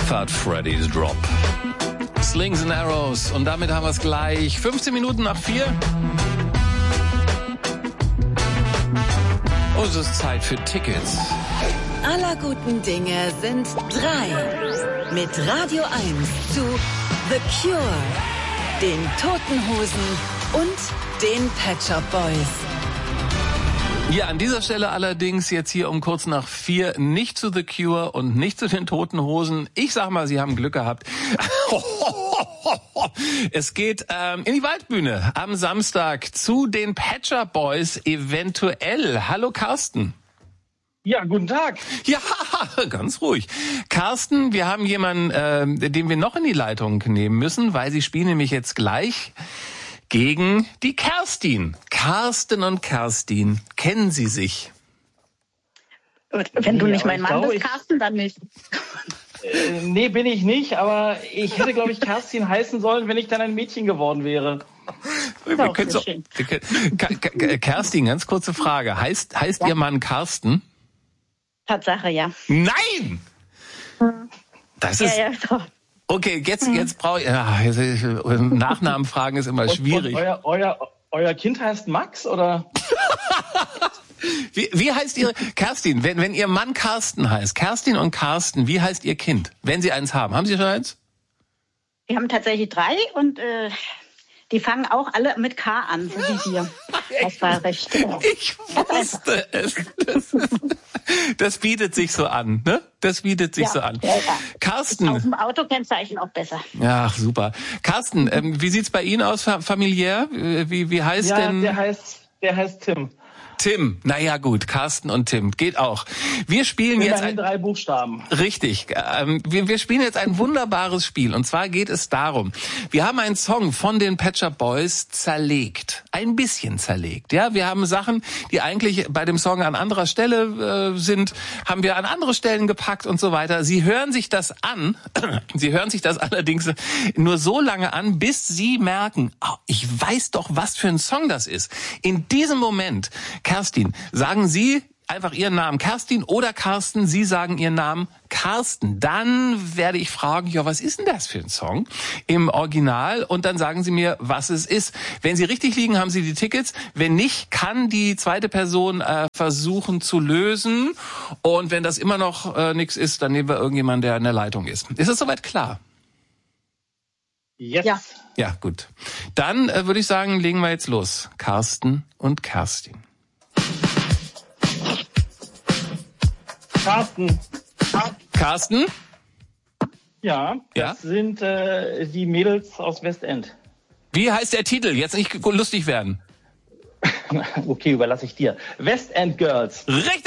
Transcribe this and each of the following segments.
Fat Freddy's Drop. Slings and Arrows. Und damit haben wir es gleich. 15 Minuten nach 4. Und es ist Zeit für Tickets. Aller guten Dinge sind 3. Mit Radio 1 zu The Cure, den Toten Hosen und den Pet Shop Boys. Ja, an dieser Stelle allerdings jetzt hier um kurz nach 4 nicht zu The Cure und nicht zu den Toten Hosen. Ich sag mal, Sie haben Glück gehabt. Es geht in die Waldbühne am Samstag zu den Pet Shop Boys eventuell. Hallo Carsten. Ja, guten Tag. Ja, ganz ruhig. Carsten, wir haben jemanden, den wir noch in die Leitung nehmen müssen, weil Sie spielen nämlich jetzt gleich gegen die Kerstin. Carsten und Kerstin, kennen Sie sich? Wenn du nicht mein Mann bist, Carsten, dann nicht. Nee, bin ich nicht, aber ich hätte, glaube ich, Kerstin heißen sollen, wenn ich dann ein Mädchen geworden wäre. Kerstin, ganz kurze Frage. Heißt ja. Ihr Mann Carsten? Tatsache, ja. Nein! Das ist... Ja, doch. Okay, jetzt brauche ich... Nachnamen fragen ist immer schwierig. Und euer Kind heißt Max, oder? Wie heißt Ihre... Kerstin, wenn Ihr Mann Carsten heißt, Kerstin und Carsten, wie heißt Ihr Kind? Wenn Sie eins haben. Haben Sie schon eins? Wir haben tatsächlich 3 und die fangen auch alle mit K an, so wie wir. Das war recht. Ich wusste es. Das bietet sich so an, ne? Das bietet sich so an. Ja. Carsten. Auf dem Autokennzeichen auch besser. Ach, super. Carsten, wie sieht's bei Ihnen aus familiär? Wie heißt denn? Der heißt Tim. Tim, naja gut, Carsten und Tim, geht auch. Wir spielen jetzt 3 Buchstaben. Richtig, wir spielen jetzt ein wunderbares Spiel und zwar geht es darum, wir haben einen Song von den Pet Shop Boys zerlegt, ein bisschen zerlegt. Ja, wir haben Sachen, die eigentlich bei dem Song an anderer Stelle sind, haben wir an andere Stellen gepackt und so weiter. Sie hören sich das an, Sie hören sich das allerdings nur so lange an, bis Sie merken, oh, ich weiß doch, was für ein Song das ist. In diesem Moment, Kerstin, sagen Sie einfach Ihren Namen Kerstin oder Carsten, Sie sagen Ihren Namen Carsten. Dann werde ich fragen, ja, was ist denn das für ein Song im Original? Und dann sagen Sie mir, was es ist. Wenn Sie richtig liegen, haben Sie die Tickets. Wenn nicht, kann die zweite Person versuchen zu lösen. Und wenn das immer noch nichts ist, dann nehmen wir irgendjemanden, der in der Leitung ist. Ist das soweit klar? Yes. Ja, gut. Dann würde ich sagen, legen wir jetzt los. Carsten und Kerstin. Carsten? Ja, das sind die Mädels aus Westend. Wie heißt der Titel? Jetzt nicht lustig werden. Okay, überlasse ich dir. Westend Girls. Richtig!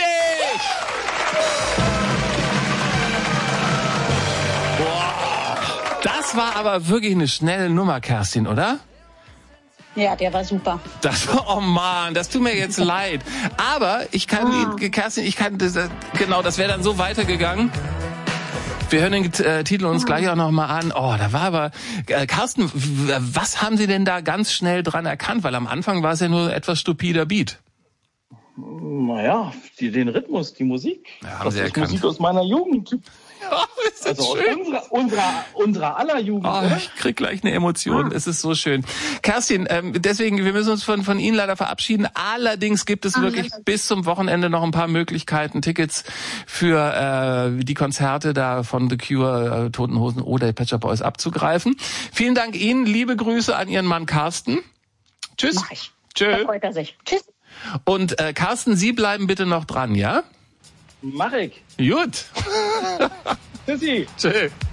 Boah, das war aber wirklich eine schnelle Nummer, Kerstin, oder? Ja, der war super. Oh Mann, das tut mir jetzt leid. Aber ich kann, Kerstin, genau, das wäre dann so weitergegangen. Wir hören den Titel uns gleich auch nochmal an. Oh, da war aber, Carsten, was haben Sie denn da ganz schnell dran erkannt? Weil am Anfang war es ja nur etwas stupider Beat. Naja, den Rhythmus, die Musik. Ja, das ist Musik aus meiner Jugend. Ja, ist das also schön. Unserer aller Jugend. Oh, ich krieg gleich eine Emotion. Es ist so schön. Kerstin, deswegen, wir müssen uns von Ihnen leider verabschieden. Allerdings gibt es wirklich bis zum Wochenende noch ein paar Möglichkeiten, Tickets für die Konzerte da von The Cure, Toten Hosen oder Pet Shop Boys abzugreifen. Vielen Dank Ihnen. Liebe Grüße an Ihren Mann Carsten. Tschüss. Mach ich. Tschö. Da freut er sich. Tschüss. Und Carsten, Sie bleiben bitte noch dran, ja? Mach ich. Gut. Tschüssi. Tschö.